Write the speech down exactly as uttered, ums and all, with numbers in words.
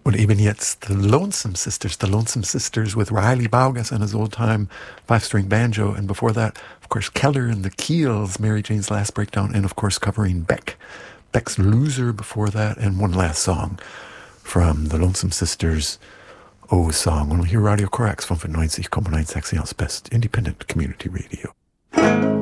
Und eben jetzt The Lonesome Sisters, The Lonesome Sisters with Riley Baugas and his old-time five-string banjo. And before that, of course, Keller and the Keels, Mary Jane's Last Breakdown, and of course covering Beck. Beck's Loser before that, and one last song from The Lonesome Sisters, Oh Song. Und hier Radio Korax fünfundneunzig Komma neun Sachsen als Best Independent Community Radio.